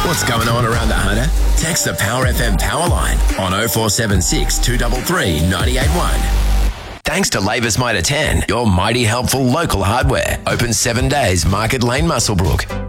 What's going on around the Hunter? Text the Power FM power line on 0476 233 981. Thanks to Labour's Mitre 10, your mighty helpful local hardware. Open 7 days, Market Lane, Muswellbrook.